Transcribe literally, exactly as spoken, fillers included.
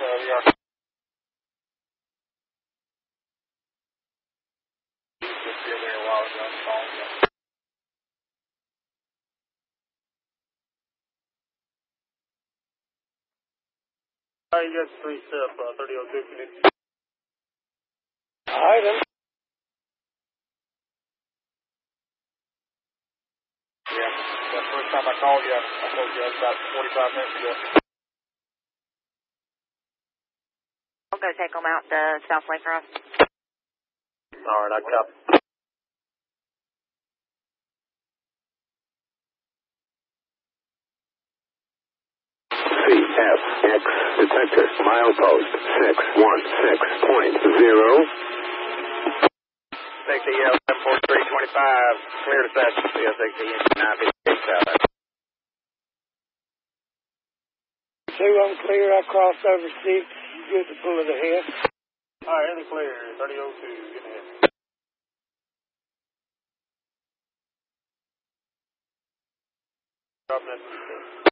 uh, we are. Just here there a while ago. Calling. All right, you got three step, uh, thirty oh two. All right, then. Yeah, that's the first time I called you. I told you that was about forty-five minutes ago. I'm going to take them out to South Lake Road. All right, I copy. C F X detector milepost six one six point zero. Take the uh, seven four three twenty-five. Clear to set. C S X E nine fifty-eight south. Two of them clear. I crossed over six. You good to pull it ahead? All right, in the clear. thirty oh two. Get ahead. Dropping that.